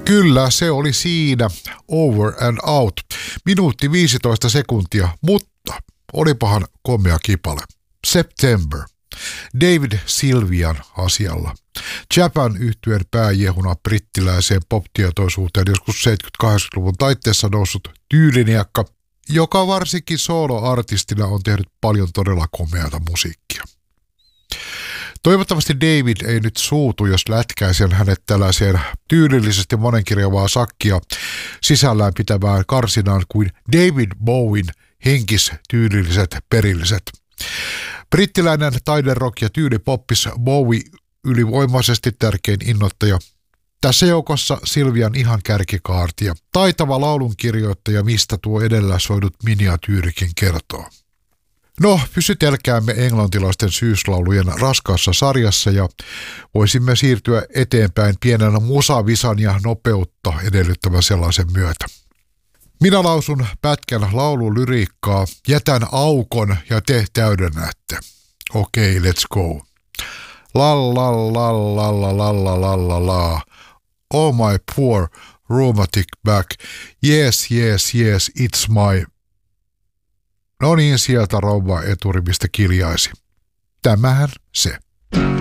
Kyllä, se oli siinä. Over and out. Minuutti 15 sekuntia, mutta olipahan komea kipale. September. David Sylvian asialla. Japan -yhtyeen pääjehuna brittiläiseen pop-tietoisuuteen joskus 70-80-luvun taitteessa noussut tyyliniakka, joka varsinkin soloartistina on tehnyt paljon todella komeata musiikkia. Toivottavasti David ei nyt suutu, jos lätkäisen hänet tällaiseen tyylillisesti monenkirjavaa sakkia sisällään pitävään karsinaan kuin David Bowen henkistyylilliset perilliset. Brittiläinen taiderock ja tyylipoppis Bowie ylivoimaisesti tärkein innoittaja. Tässä joukossa Sylvian ihan kärkikaartia. Taitava laulunkirjoittaja, mistä tuo edellä soidut miniatyyrikin kertoo. No, pysytelkäämme englantilaisten syyslaulujen raskaassa sarjassa ja voisimme siirtyä eteenpäin pienen musavisan ja nopeutta edellyttävän sellaisen myötä. Minä lausun pätkän laululyriikkaa, jätän aukon ja te täydennätte. Okei, let's go. La la la la la la la la la la. Oh my poor rheumatic back. Yes, yes, yes, it's my... No niin, sieltä rouva eturivistä kiljaisi. Tämähän se.